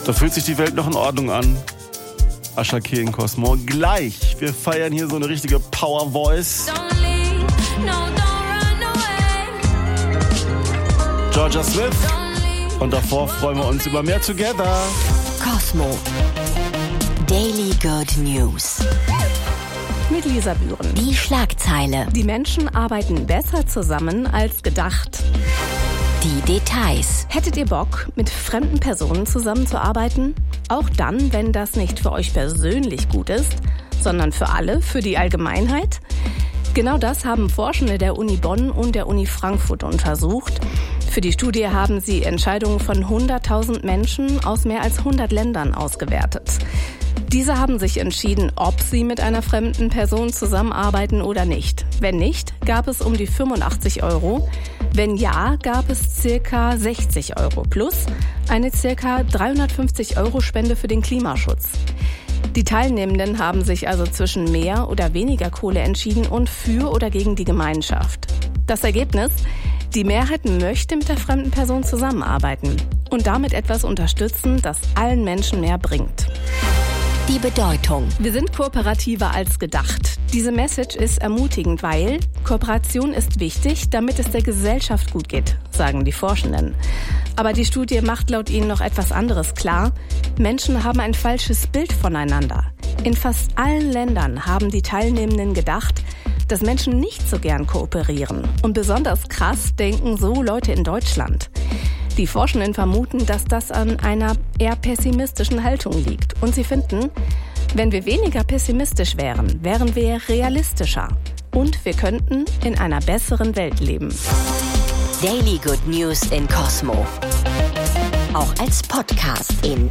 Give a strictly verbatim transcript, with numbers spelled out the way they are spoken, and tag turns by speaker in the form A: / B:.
A: Da fühlt sich die Welt noch in Ordnung an. Asha K in Cosmo. Gleich. Wir feiern hier so eine richtige Power Voice. Georgia Smith. Und davor freuen wir uns über mehr Together.
B: Cosmo. Daily Good News.
C: Mit Lisa Bühren.
B: Die Schlagzeile.
C: Die Menschen arbeiten besser zusammen als gedacht.
B: Die Details.
C: Hättet ihr Bock, mit fremden Personen zusammenzuarbeiten? Auch dann, wenn das nicht für euch persönlich gut ist, sondern für alle, für die Allgemeinheit? Genau das haben Forschende der Uni Bonn und der Uni Frankfurt untersucht. Für die Studie haben sie Entscheidungen von hunderttausend Menschen aus mehr als hundert Ländern ausgewertet. Diese haben sich entschieden, ob sie mit einer fremden Person zusammenarbeiten oder nicht. Wenn nicht, gab es um die fünfundachtzig Euro. Wenn ja, gab es circa sechzig Euro plus eine circa dreihundertfünfzig Euro Spende für den Klimaschutz. Die Teilnehmenden haben sich also zwischen mehr oder weniger Kohle entschieden und für oder gegen die Gemeinschaft. Das Ergebnis? Die Mehrheit möchte mit der fremden Person zusammenarbeiten und damit etwas unterstützen, das allen Menschen mehr bringt.
B: Die Bedeutung.
C: Wir sind kooperativer als gedacht. Diese Message ist ermutigend, weil Kooperation ist wichtig, damit es der Gesellschaft gut geht, sagen die Forschenden. Aber die Studie macht laut ihnen noch etwas anderes klar. Menschen haben ein falsches Bild voneinander. In fast allen Ländern haben die Teilnehmenden gedacht, dass Menschen nicht so gern kooperieren. Und besonders krass denken so Leute in Deutschland. Die Forschenden vermuten, dass das an einer eher pessimistischen Haltung liegt. Und sie finden, wenn wir weniger pessimistisch wären, wären wir realistischer. Und wir könnten in einer besseren Welt leben.
B: Daily Good News in Cosmo. Auch als Podcast in